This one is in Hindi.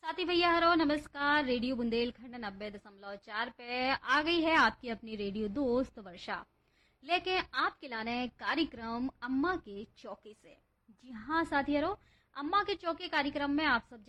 साथी भैया हरो नमस्कार। रेडियो बुंदेलखंड 90.4 पे आ गई है आपकी अपनी रेडियो दोस्त वर्षा, लेके आपके लाने कार्यक्रम अम्मा के चौके से। जी हाँ साथी हरो, अम्मा के चौके कार्यक्रम में आप सब